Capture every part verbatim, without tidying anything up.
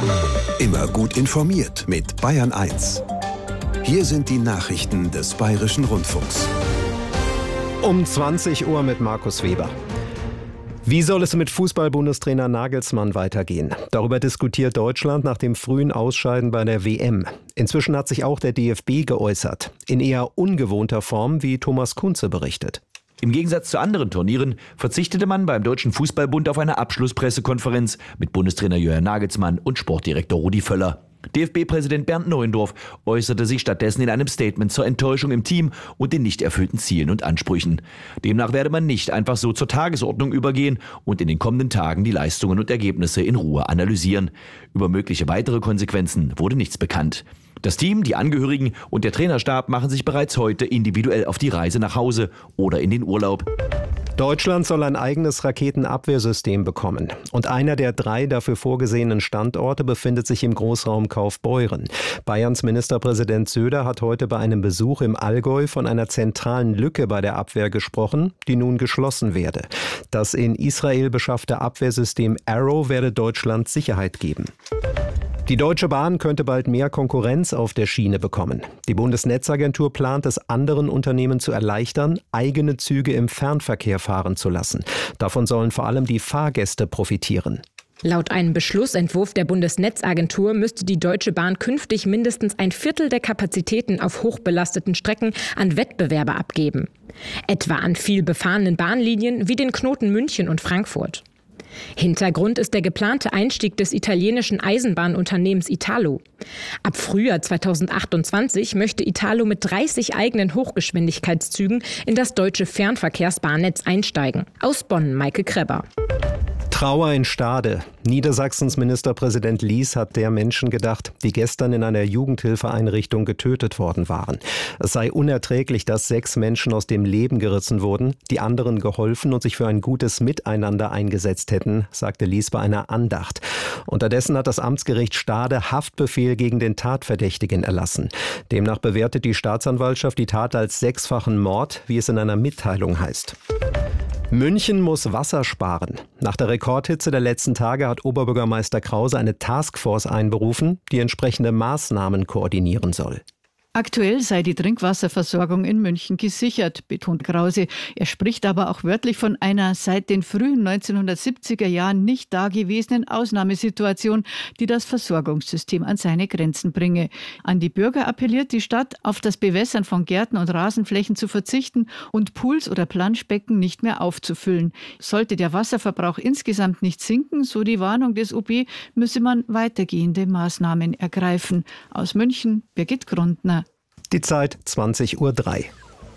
Immer gut informiert mit Bayern eins. Hier sind die Nachrichten des Bayerischen Rundfunks. Um zwanzig Uhr mit Markus Weber. Wie soll es mit Fußball-Bundestrainer Nagelsmann weitergehen? Darüber diskutiert Deutschland nach dem frühen Ausscheiden bei der W M. Inzwischen hat sich auch der D F B geäußert. In eher ungewohnter Form, wie Thomas Kunze berichtet. Im Gegensatz zu anderen Turnieren verzichtete man beim Deutschen Fußballbund auf eine Abschlusspressekonferenz mit Bundestrainer Julian Nagelsmann und Sportdirektor Rudi Völler. D F B-Präsident Bernd Neuendorf äußerte sich stattdessen in einem Statement zur Enttäuschung im Team und den nicht erfüllten Zielen und Ansprüchen. Demnach werde man nicht einfach so zur Tagesordnung übergehen und in den kommenden Tagen die Leistungen und Ergebnisse in Ruhe analysieren. Über mögliche weitere Konsequenzen wurde nichts bekannt. Das Team, die Angehörigen und der Trainerstab machen sich bereits heute individuell auf die Reise nach Hause oder in den Urlaub. Deutschland soll ein eigenes Raketenabwehrsystem bekommen. Und einer der drei dafür vorgesehenen Standorte befindet sich im Großraum Kaufbeuren. Bayerns Ministerpräsident Söder hat heute bei einem Besuch im Allgäu von einer zentralen Lücke bei der Abwehr gesprochen, die nun geschlossen werde. Das in Israel beschaffte Abwehrsystem Arrow werde Deutschland Sicherheit geben. Die Deutsche Bahn könnte bald mehr Konkurrenz auf der Schiene bekommen. Die Bundesnetzagentur plant es anderen Unternehmen zu erleichtern, eigene Züge im Fernverkehr fahren zu lassen. Davon sollen vor allem die Fahrgäste profitieren. Laut einem Beschlussentwurf der Bundesnetzagentur müsste die Deutsche Bahn künftig mindestens ein Viertel der Kapazitäten auf hochbelasteten Strecken an Wettbewerber abgeben. Etwa an viel befahrenen Bahnlinien wie den Knoten München und Frankfurt. Hintergrund ist der geplante Einstieg des italienischen Eisenbahnunternehmens Italo. Ab Frühjahr zweitausendachtundzwanzig möchte Italo mit dreißig eigenen Hochgeschwindigkeitszügen in das deutsche Fernverkehrsbahnnetz einsteigen. Aus Bonn, Maike Kreber. Trauer in Stade. Niedersachsens Ministerpräsident Lies hat der Menschen gedacht, die gestern in einer Jugendhilfeeinrichtung getötet worden waren. Es sei unerträglich, dass sechs Menschen aus dem Leben gerissen wurden, die anderen geholfen und sich für ein gutes Miteinander eingesetzt hätten, sagte Lies bei einer Andacht. Unterdessen hat das Amtsgericht Stade Haftbefehl gegen den Tatverdächtigen erlassen. Demnach bewertet die Staatsanwaltschaft die Tat als sechsfachen Mord, wie es in einer Mitteilung heißt. München muss Wasser sparen. Nach der Rekordhitze der letzten Tage hat Oberbürgermeister Krause eine Taskforce einberufen, die entsprechende Maßnahmen koordinieren soll. Aktuell sei die Trinkwasserversorgung in München gesichert, betont Krause. Er spricht aber auch wörtlich von einer seit den frühen neunzehnhundertsiebziger Jahren nicht dagewesenen Ausnahmesituation, die das Versorgungssystem an seine Grenzen bringe. An die Bürger appelliert die Stadt, auf das Bewässern von Gärten und Rasenflächen zu verzichten und Pools oder Planschbecken nicht mehr aufzufüllen. Sollte der Wasserverbrauch insgesamt nicht sinken, so die Warnung des O B, müsse man weitergehende Maßnahmen ergreifen. Aus München, Birgit Grundner. Die Zeit zwanzig Uhr drei.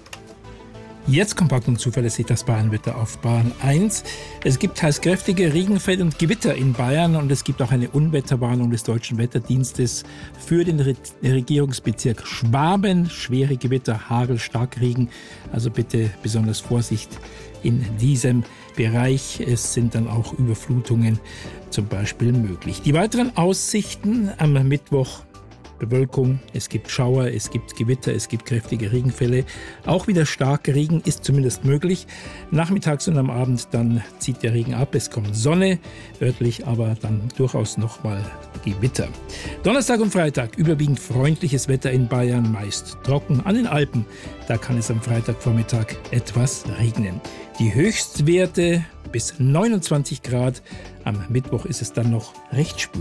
Jetzt kompakt und zuverlässig das Bayernwetter auf Bayern eins. Es gibt teils kräftige Regenfälle und Gewitter in Bayern und es gibt auch eine Unwetterwarnung des Deutschen Wetterdienstes für den Re- Regierungsbezirk Schwaben. Schwere Gewitter, Hagel, Starkregen. Also bitte besonders Vorsicht in diesem Bereich. Es sind dann auch Überflutungen zum Beispiel möglich. Die weiteren Aussichten am Mittwoch: Bewölkung, es gibt Schauer, es gibt Gewitter, es gibt kräftige Regenfälle. Auch wieder starker Regen ist zumindest möglich. Nachmittags und am Abend dann zieht der Regen ab. Es kommt Sonne, örtlich aber dann durchaus nochmal Gewitter. Donnerstag und Freitag überwiegend freundliches Wetter in Bayern, meist trocken. An den Alpen, da kann es am Freitagvormittag etwas regnen. Die Höchstwerte bis neunundzwanzig Grad. Am Mittwoch ist es dann noch recht schwül.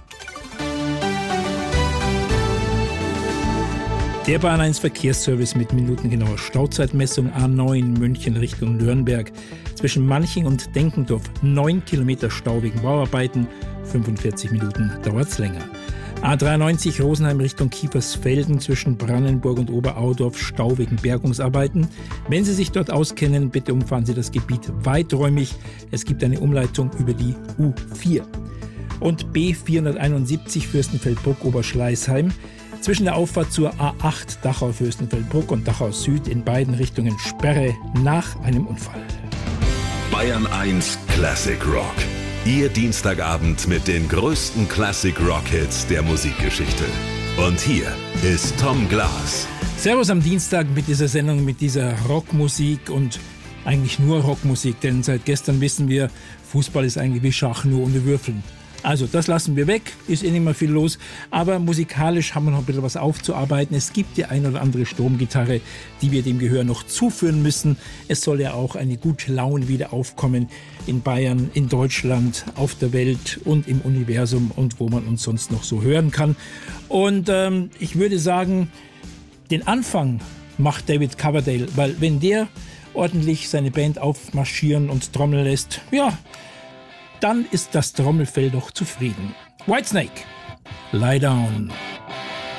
Der Bayern eins Verkehrsservice mit minutengenauer Stauzeitmessung A neun München Richtung Nürnberg. Zwischen Manching und Denkendorf neun Kilometer Stau wegen Bauarbeiten, fünfundvierzig Minuten dauert's länger. A dreiundneunzig Rosenheim Richtung Kiefersfelden zwischen Brannenburg und Oberaudorf, Stau wegen Bergungsarbeiten. Wenn Sie sich dort auskennen, bitte umfahren Sie das Gebiet weiträumig. Es gibt eine Umleitung über die U vier. Und B vierhunderteinundsiebzig Fürstenfeldbruck Oberschleißheim. Zwischen der Auffahrt zur A acht Dachau-Fürstenfeldbruck und Dachau Süd in beiden Richtungen Sperre nach einem Unfall. Bayern eins Classic Rock. Ihr Dienstagabend mit den größten Classic Rock Hits der Musikgeschichte. Und hier ist Tom Glas. Servus am Dienstag mit dieser Sendung, mit dieser Rockmusik und eigentlich nur Rockmusik, denn seit gestern wissen wir, Fußball ist eigentlich wie Schach, nur ohne Würfeln. Also das lassen wir weg, ist eh nicht mehr viel los, aber musikalisch haben wir noch ein bisschen was aufzuarbeiten. Es gibt die ein oder andere Sturmgitarre, die wir dem Gehör noch zuführen müssen. Es soll ja auch eine gute Laune wieder aufkommen in Bayern, in Deutschland, auf der Welt und im Universum und wo man uns sonst noch so hören kann. Und ähm, ich würde sagen, den Anfang macht David Coverdale, weil wenn der ordentlich seine Band aufmarschieren und trommeln lässt, ja, dann ist das Trommelfell doch zufrieden. Whitesnake, Lie Down.